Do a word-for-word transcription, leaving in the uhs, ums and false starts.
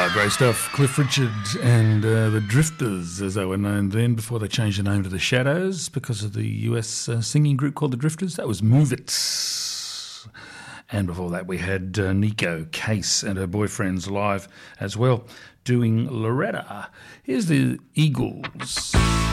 Great stuff. Cliff Richard and uh, the Drifters, as they were known then, before they changed the name to the Shadows because of the U S uh, singing group called the Drifters. That was Move It. And before that, we had uh, Nico Case and her boyfriends live as well, doing Loretta. Here's the Eagles.